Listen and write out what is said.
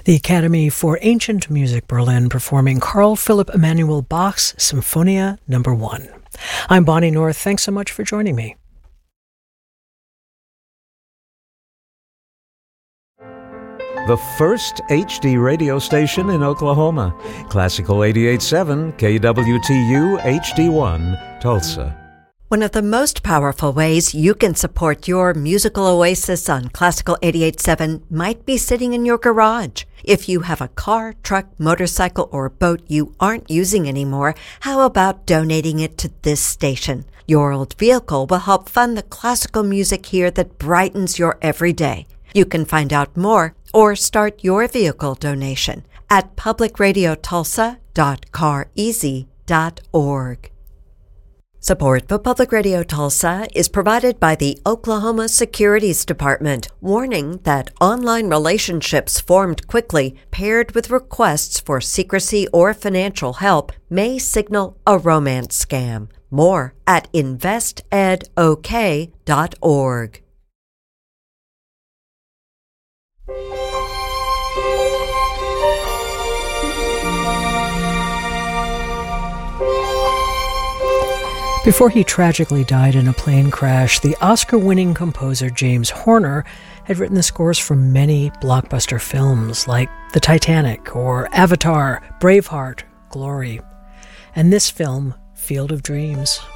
The Academy for Ancient Music Berlin performing Carl Philipp Emanuel Bach's Symphonia No. 1. I'm Bonnie North. Thanks so much for joining me. The first HD radio station in Oklahoma. Classical 88.7 KWTU HD1, Tulsa. One of the most powerful ways you can support your musical oasis on Classical 88.7 might be sitting in your garage. If you have a car, truck, motorcycle, or boat you aren't using anymore, how about donating it to this station? Your old vehicle will help fund the classical music here that brightens your everyday. You can find out more or start your vehicle donation at publicradiotulsa.careasy.org. Support for Public Radio Tulsa is provided by the Oklahoma Securities Department, warning that online relationships formed quickly, paired with requests for secrecy or financial help, may signal a romance scam. More at investedok.org. Before he tragically died in a plane crash, the Oscar-winning composer James Horner had written the scores for many blockbuster films like The Titanic or Avatar, Braveheart, Glory, and this film, Field of Dreams.